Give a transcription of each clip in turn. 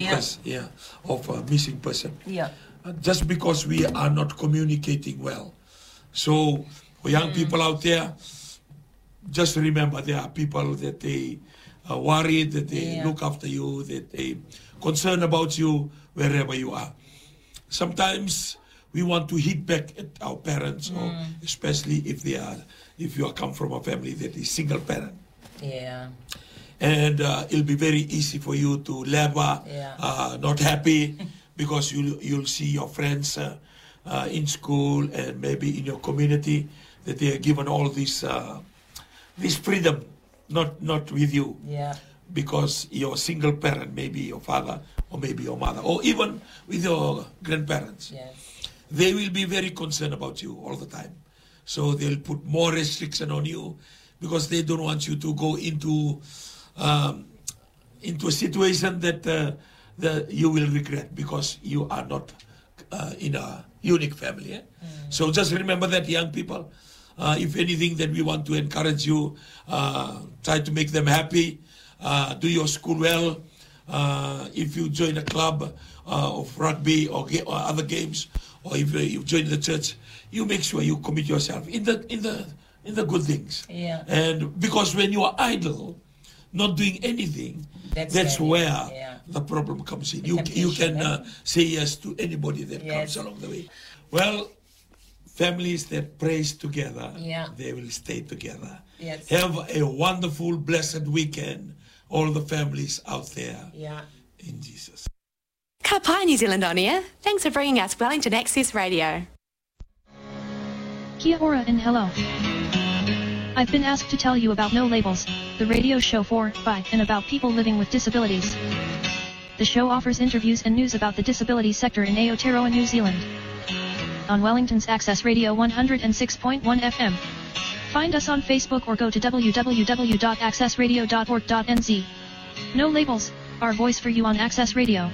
because of a missing person. Yeah. Just because we are not communicating well. So for young people out there, just remember there are people that they are worried, that they look after you, that they concerned about you wherever you are. Sometimes we want to hit back at our parents, or especially if you come from a family that is single parent. Yeah. And it'll be very easy for you to labor, not happy, because you'll see your friends in school and maybe in your community that they are given all this freedom, not with you. Yeah. Because you're a single parent, maybe your father or maybe your mother, or even with your grandparents. Yes. They will be very concerned about you all the time. So they'll put more restriction on you because they don't want you to go into a situation that you will regret because you are not in a unique family. Eh? So just remember that, young people. If anything, that we want to encourage you, try to make them happy, do your school well. If you join a club of rugby or other games, or if you join the church, you make sure you commit yourself in the good things. Yeah. And because when you are idle, not doing anything, that's where the problem comes in. You can say yes to anybody that comes along the way. Well, families that praise together, they will stay together. Yes. Have a wonderful, blessed weekend, all the families out there. Yeah. In Jesus. Ka pai, New Zealand On Air. Thanks for bringing us Wellington Access Radio. Kia ora and hello. I've been asked to tell you about No Labels, the radio show for, by, and about people living with disabilities. The show offers interviews and news about the disability sector in Aotearoa, New Zealand. On Wellington's Access Radio 106.1 FM. Find us on Facebook or go to www.accessradio.org.nz. No Labels, our voice for you on Access Radio.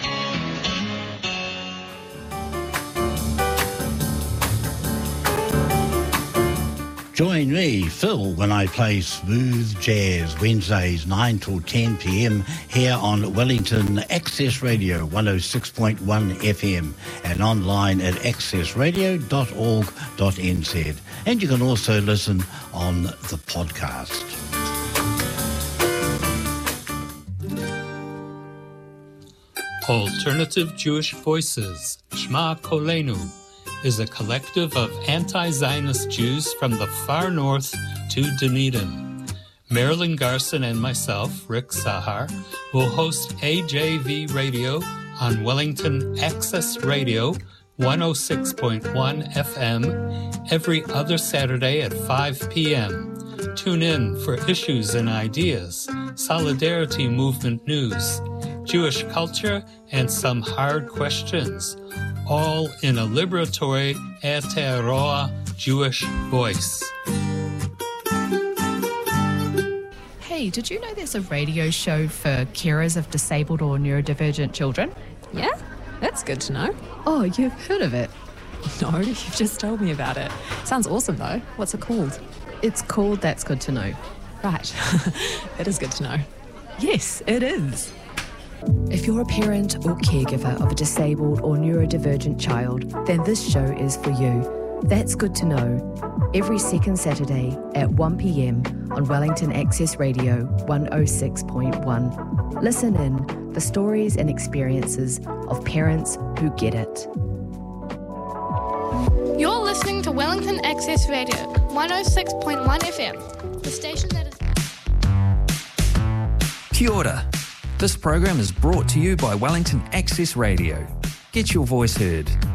Join me, Phil, when I play smooth jazz Wednesdays 9 till 10 p.m. here on Wellington Access Radio 106.1 FM and online at accessradio.org.nz. And you can also listen on the podcast. Alternative Jewish Voices, Shema Kolenu, is a collective of anti-Zionist Jews from the far north to Dunedin. Marilyn Garson and myself, Rick Sahar, will host AJV Radio on Wellington Access Radio 106.1 FM every other Saturday at 5 p.m. Tune in for issues and ideas, Solidarity Movement news, Jewish culture, and some hard questions, all in a liberatory Aotearoa Jewish voice. Hey, did you know there's a radio show for carers of disabled or neurodivergent children? Yeah? That's good to know. Oh, you've heard of it? No, you've just told me about it. Sounds awesome though. What's it called? It's called That's Good to Know. Right. It is good to know. Yes, it is. If you're a parent or caregiver of a disabled or neurodivergent child, then this show is for you. That's Good to Know, every second Saturday at 1 p.m. on Wellington Access Radio 106.1. Listen in for stories and experiences of parents who get it. You're listening to Wellington Access Radio 106.1 FM, the station that is... Kia ora. This program is brought to you by Wellington Access Radio. Get your voice heard.